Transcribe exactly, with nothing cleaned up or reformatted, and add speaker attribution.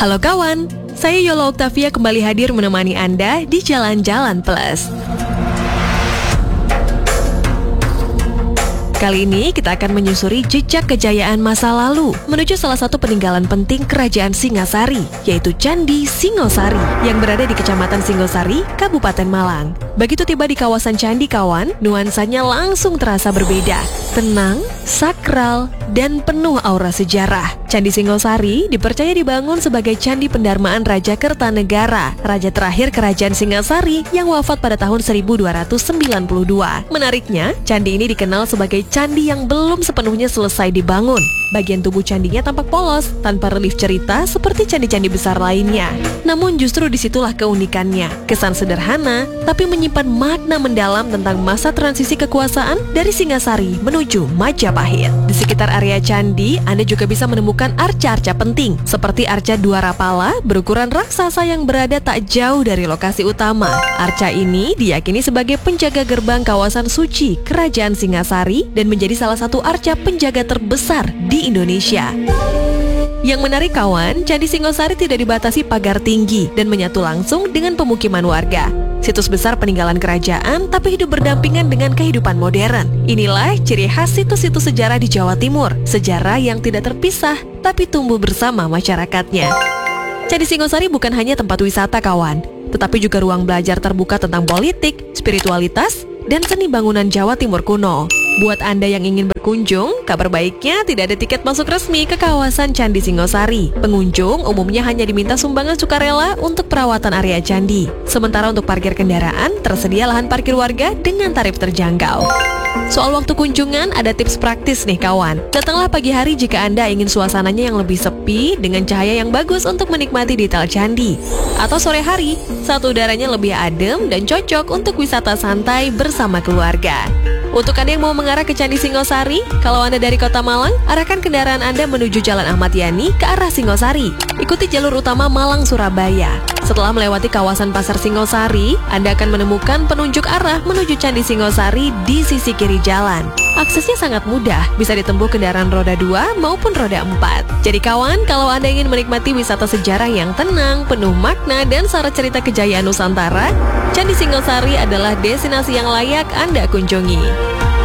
Speaker 1: Halo kawan, saya Yola Oktavia kembali hadir menemani Anda di Jalan-Jalan Plus. Kali ini kita akan menyusuri jejak kejayaan masa lalu menuju salah satu peninggalan penting Kerajaan Singasari, yaitu Candi Singosari yang berada di Kecamatan Singosari, Kabupaten Malang. Begitu tiba di kawasan candi kawan, nuansanya langsung terasa berbeda, tenang, sakral, dan penuh aura sejarah. Candi Singosari dipercaya dibangun sebagai candi pendarmaan Raja Kertanegara, raja terakhir Kerajaan Singasari yang wafat pada tahun seribu dua ratus sembilan puluh dua. Menariknya, candi ini dikenal sebagai candi yang belum sepenuhnya selesai dibangun. Bagian tubuh candinya tampak polos, tanpa relief cerita seperti candi-candi besar lainnya. Namun justru disitulah keunikannya. Kesan sederhana, tapi menyimpan makna mendalam tentang masa transisi kekuasaan dari Singasari menuju Majapahit. Di sekitar area candi, Anda juga bisa menemukan arca-arca penting, seperti arca Dua Rapala berukuran raksasa yang berada tak jauh dari lokasi utama. Arca ini diyakini sebagai penjaga gerbang kawasan suci Kerajaan Singasari dan menjadi salah satu arca penjaga terbesar di Indonesia. Yang menarik kawan, Candi Singosari tidak dibatasi pagar tinggi dan menyatu langsung dengan pemukiman warga. Situs besar peninggalan kerajaan tapi hidup berdampingan dengan kehidupan modern. Inilah ciri khas situs-situs sejarah di Jawa Timur, sejarah yang tidak terpisah tapi tumbuh bersama masyarakatnya. Candi Singosari bukan hanya tempat wisata kawan, tetapi juga ruang belajar terbuka tentang politik, spiritualitas, dan seni bangunan Jawa Timur kuno. Buat Anda yang ingin berkunjung, kabar baiknya tidak ada tiket masuk resmi ke kawasan Candi Singosari. Pengunjung umumnya hanya diminta sumbangan sukarela untuk perawatan area candi. Sementara untuk parkir kendaraan, tersedia lahan parkir warga dengan tarif terjangkau. Soal waktu kunjungan, ada tips praktis nih kawan. Datanglah pagi hari jika Anda ingin suasananya yang lebih sepi dengan cahaya yang bagus untuk menikmati detail candi. Atau sore hari, saat udaranya lebih adem dan cocok untuk wisata santai bersama keluarga. Untuk Anda yang mau mengarah ke Candi Singosari, kalau Anda dari Kota Malang, arahkan kendaraan Anda menuju Jalan Ahmad Yani ke arah Singosari. Ikuti jalur utama Malang-Surabaya. Setelah melewati kawasan Pasar Singosari, Anda akan menemukan penunjuk arah menuju Candi Singosari di sisi kiri jalan. Aksesnya sangat mudah, bisa ditempuh kendaraan roda dua maupun roda empat. Jadi kawan, kalau Anda ingin menikmati wisata sejarah yang tenang, penuh makna, dan syarat cerita kejayaan Nusantara, Candi Singosari adalah destinasi yang layak Anda kunjungi.